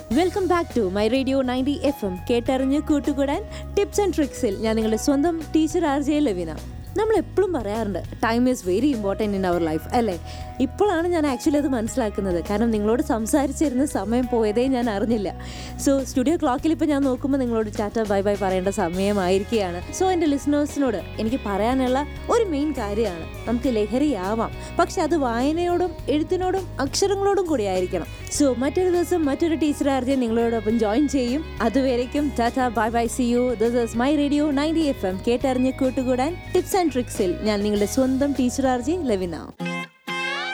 Welcome back to my radio 90 FM. കേട്ടറിഞ്ഞ് കൂട്ടുകൂടാൻ tips and ട്രിക്സിൽ ഞാൻ നിങ്ങളുടെ സ്വന്തം ടീച്ചർ RJ ലവിന. നമ്മൾ എപ്പോഴും പറയാറുണ്ട് time is very important in our life, അല്ലേ? ഇപ്പോഴാണ് ഞാൻ ആക്ച്വലി അത് മനസ്സിലാക്കുന്നത്. കാരണം നിങ്ങളോട് സംസാരിച്ചിരുന്ന സമയം പോയതേ ഞാൻ അറിഞ്ഞില്ല. സോ സ്റ്റുഡിയോ ക്ലോക്കിൽ ഇപ്പോൾ ഞാൻ നോക്കുമ്പോൾ നിങ്ങളോട് ടാറ്റ ബൈ ബൈ പറയേണ്ട സമയമായിരിക്കുകയാണ്. സോ എൻ്റെ ലിസണേഴ്സിനോട് എനിക്ക് പറയാനുള്ള ഒരു മെയിൻ കാര്യമാണ്, നമുക്ക് ലഹരിയാവാം, പക്ഷെ അത് വായനയോടും എഴുത്തിനോടും അക്ഷരങ്ങളോടും കൂടി ആയിരിക്കണം. സോ മറ്റൊരു ദിവസം മറ്റൊരു ടീച്ചർ RJ നിങ്ങളോടൊപ്പം ജോയിൻ ചെയ്യും. അതുവരേക്കും Tata bye bye, C U. This is my radio 90 FM. കേട്ടറിഞ്ഞ് കൂട്ടുകൂടാൻ ടിപ്സ് ആൻഡ് ട്രിക്സിൽ ഞാൻ നിങ്ങളുടെ സ്വന്തം ടീച്ചർ RJ ലവിന.